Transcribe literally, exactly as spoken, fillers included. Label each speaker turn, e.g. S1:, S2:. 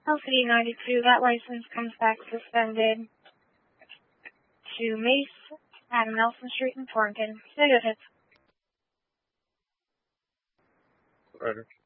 S1: L C D ninety-two, that license comes back suspended to Mace at Nelson Street in Torrington. Negative hits.
S2: Right.